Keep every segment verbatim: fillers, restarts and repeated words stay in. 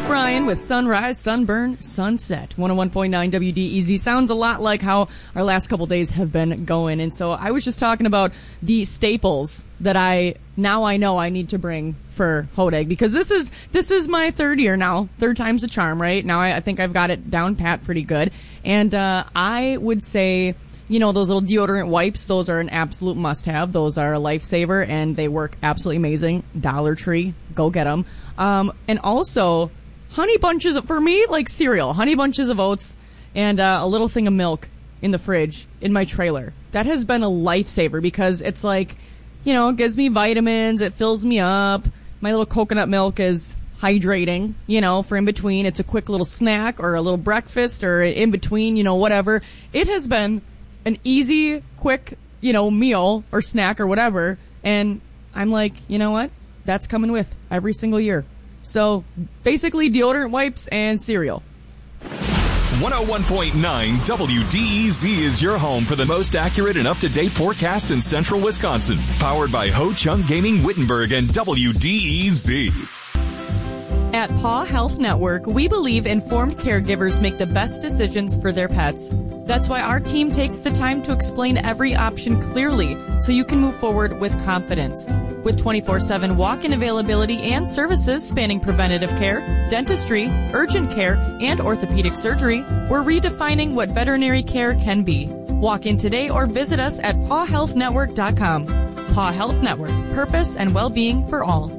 Luke Bryan with Sunrise, Sunburn, Sunset. one oh one point nine W D E Z. Sounds a lot like how our last couple days have been going. And so I was just talking about the staples that I, now I know I need to bring for Hodag, because this is, this is my third year now. Third time's a charm, right? Now I, I think I've got it down pat pretty good. And, uh, I would say, you know, those little deodorant wipes, those are an absolute must-have. Those are a lifesaver, and they work absolutely amazing. Dollar Tree, go get them. Um, and also, honey bunches, of, for me, like cereal, honey bunches of oats, and uh, a little thing of milk in the fridge in my trailer. That has been a lifesaver, because it's like, you know, it gives me vitamins, it fills me up. My little coconut milk is hydrating, you know, for in between. It's a quick little snack or a little breakfast or in between, you know, whatever. It has been an easy, quick, you know, meal or snack or whatever. And I'm like, you know what? That's coming with every single year. So basically deodorant wipes and cereal. one oh one point nine W D E Z is your home for the most accurate and up-to-date forecast in central Wisconsin. Powered by Ho Chung Gaming Wittenberg and W D E Z. At Paw Health Network, we believe informed caregivers make the best decisions for their pets. That's why our team takes the time to explain every option clearly so you can move forward with confidence. With twenty-four seven walk-in availability and services spanning preventative care, dentistry, urgent care, and orthopedic surgery, we're redefining what veterinary care can be. Walk in today or visit us at paw health network dot com. Paw Health Network, purpose and well-being for all.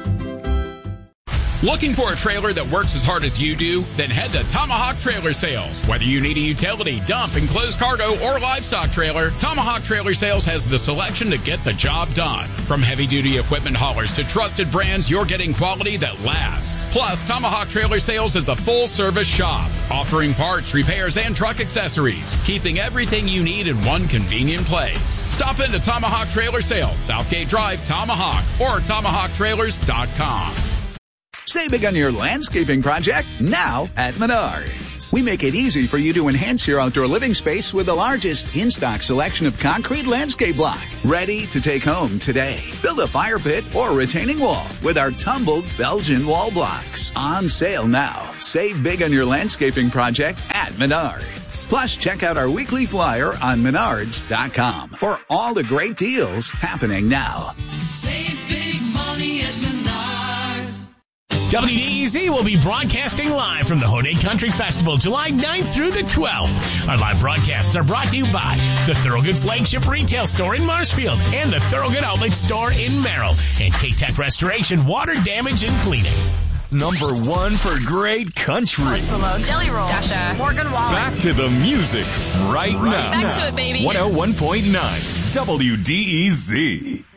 Looking for a trailer that works as hard as you do? Then head to Tomahawk Trailer Sales. Whether you need a utility, dump, enclosed cargo, or livestock trailer, Tomahawk Trailer Sales has the selection to get the job done. From heavy-duty equipment haulers to trusted brands, you're getting quality that lasts. Plus, Tomahawk Trailer Sales is a full-service shop, offering parts, repairs, and truck accessories, keeping everything you need in one convenient place. Stop into Tomahawk Trailer Sales, Southgate Drive, Tomahawk, or tomahawk trailers dot com. Save big on your landscaping project now at Menards. We make it easy for you to enhance your outdoor living space with the largest in-stock selection of concrete landscape block. Ready to take home today. Build a fire pit or retaining wall with our tumbled Belgian wall blocks. On sale now. Save big on your landscaping project at Menards. Plus, check out our weekly flyer on menards dot com for all the great deals happening now. Save big money at Menards. W D E Z will be broadcasting live from the Hodag Country Festival July ninth through the twelfth. Our live broadcasts are brought to you by the Thorogood Flagship Retail Store in Marshfield and the Thorogood Outlet Store in Merrill, and K-Tech Restoration Water Damage and Cleaning. Number one for great country. Jelly Roll, Dasha, Morgan Wallen. Back to the music right now. Back to it, baby. one oh one point nine W D E Z.